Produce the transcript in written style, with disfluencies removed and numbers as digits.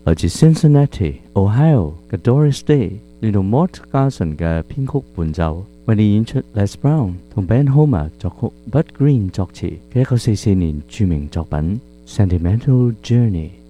來自 Cincinnati、Ohio 嘅 Doris Day 連同 Mort Garson 嘅編曲伴奏，為你演出 Les Brown 同 Ben Homer 作曲、Bud Green 作詞嘅1944年著名作品《Sentimental Journey》。